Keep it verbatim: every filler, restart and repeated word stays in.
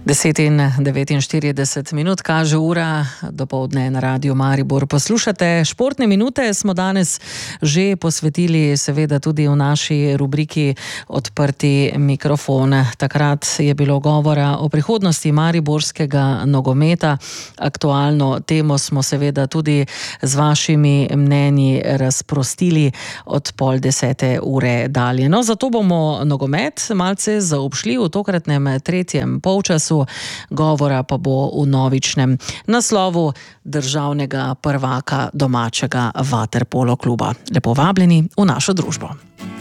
deset in devetinštirideset minut kaže ura, dopoldne na Radiu Maribor. Poslušate Športne minute, smo danes že posvetili seveda tudi v naši rubriki Odprti mikrofon. Takrat je bilo govora o prihodnosti mariborskega nogometa. Aktualno temo smo seveda tudi z vašimi mnenji razprostili od pol desete ure dalje. No, zato bomo nogomet malce zaobšli v tokratnem tretjem polčasu. Govora pa bo v novičnem naslovu državnega prvaka domačega vaterpolo kluba. Lepo vabljeni v našo družbo.